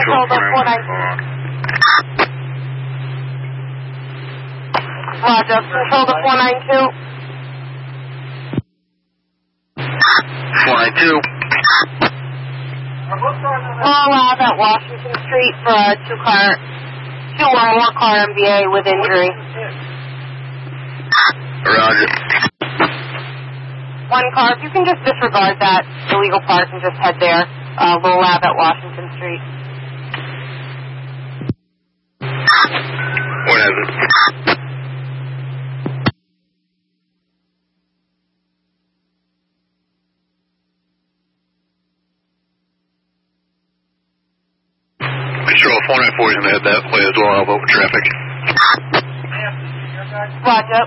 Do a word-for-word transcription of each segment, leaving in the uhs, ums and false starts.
shoulder four nine two. Roger, shoulder four nine two. four nine two. Call out at Washington Street for a two car, two or more car M B A with injury. Roger. One car, if you can just disregard that illegal park and just head there. Uh, Low Lab at Washington Street. What is it? Control four nine four is going to head that way as well. I'll vote for traffic. Roger.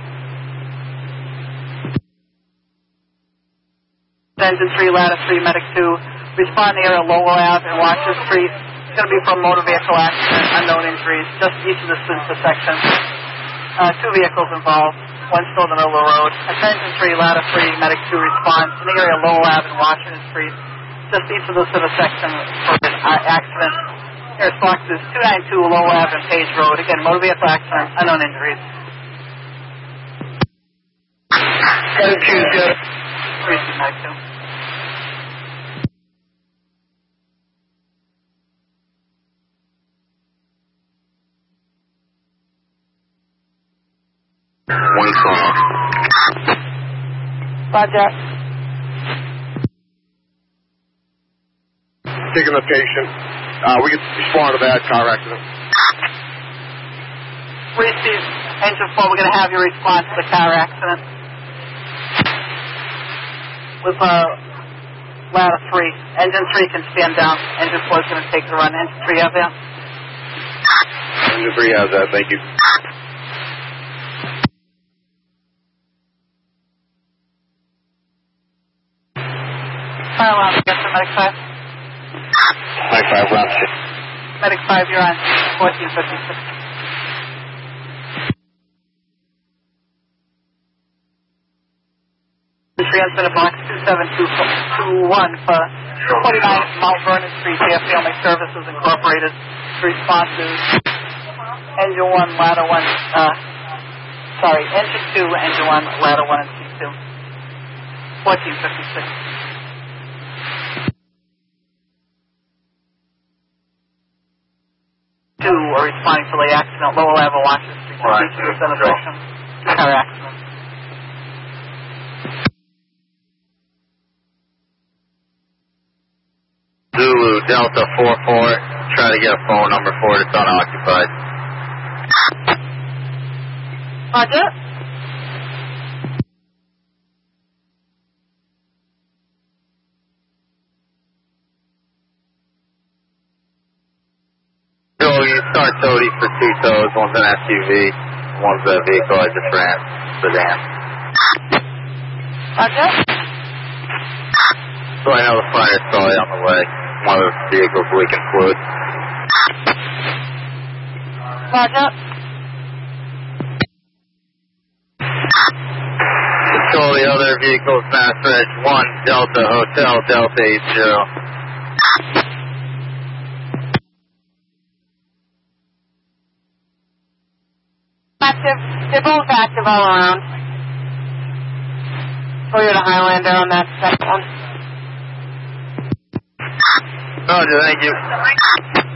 Engine three, ladder three, medic two. Respond to area Lowell Ave and Washington Street. It's going to be from motor vehicle accident, unknown injuries, just east of this intersection. Uh, two vehicles involved, one still in the middle of the road. Attention three, ladder three, medic two response in the area Lowell Ave and Washington Street, just east of this intersection for an uh, accident. Here, Fox is two ninety-two Lowell Ave and Page Road. Again, motor vehicle accident, unknown injuries. Thank you, sir. three two nine two. One song. Roger. Taking the patient. Uh, we can respond to that car accident. Receive engine four. We're going to have your response to the car accident. With uh, ladder three. Engine three can stand down. Engine four is going to take the run. Engine three out there. Engine three has that. Thank you. Fire alarm, get to Medic five. Medic five, round six. Medic five, you're on fourteen fifty-six. Transmit a box two seven two two one for twenty-nine Mount Vernon Street, Air Family Services Incorporated. Responses, engine one, ladder one, uh, sorry, engine two, engine one, ladder one, and C two. fourteen fifty-six. Two are responding to the accident, Lowell Avenue, Washington Street, Right. to the intersection, car accident. Zulu Delta four four. Try to get a phone number for it. It's unoccupied. Roger. So you start Tody for two tows. One's an S U V. One's a vehicle I just ran. Sedan. Roger. So I know the fire's probably on the way. One of the vehicles leaking fluid. Roger. Control the other vehicles, Mass Edge one, Delta Hotel, Delta eight zero. Active. They're both active all around. Toyota Highlander on that second one. Roger, thank you.